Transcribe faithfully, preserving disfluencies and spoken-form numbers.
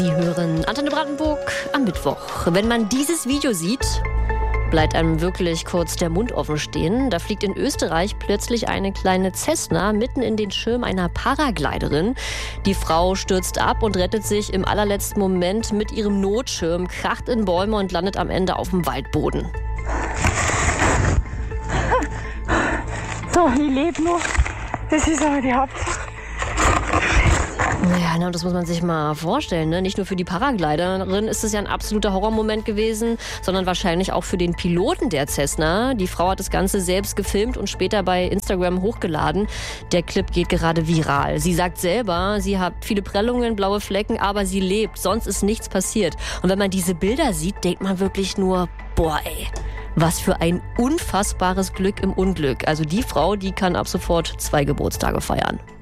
Sie hören Antenne Brandenburg am Mittwoch. Wenn man dieses Video sieht, bleibt einem wirklich kurz der Mund offen stehen. Da fliegt in Österreich plötzlich eine kleine Cessna mitten in den Schirm einer Paragliderin. Die Frau stürzt ab und rettet sich im allerletzten Moment mit ihrem Notschirm, kracht in Bäume und landet am Ende auf dem Waldboden. So, ich lebe noch. Das ist aber die Hauptsache. Naja, na, das muss man sich mal vorstellen. Ne? Nicht nur für die Paragliderin ist es ja ein absoluter Horrormoment gewesen, sondern wahrscheinlich auch für den Piloten der Cessna. Die Frau hat das Ganze selbst gefilmt und später bei Instagram hochgeladen. Der Clip geht gerade viral. Sie sagt selber, sie hat viele Prellungen, blaue Flecken, aber sie lebt. Sonst ist nichts passiert. Und wenn man diese Bilder sieht, denkt man wirklich nur, boah ey, was für ein unfassbares Glück im Unglück. Also die Frau, die kann ab sofort zwei Geburtstage feiern.